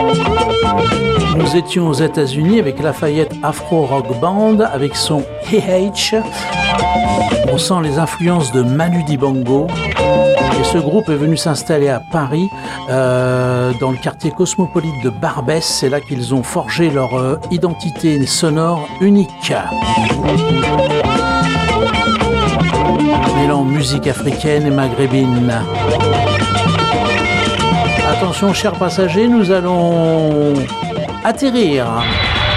Nous étions aux États-Unis avec Lafayette Afro Rock Band avec son H. On sent les influences de Manu Dibango. Et ce groupe est venu s'installer à Paris, dans le quartier cosmopolite de Barbès. C'est là qu'ils ont forgé leur identité sonore unique. Mêlant musique africaine et maghrébine. Attention, chers passagers, nous allons atterrir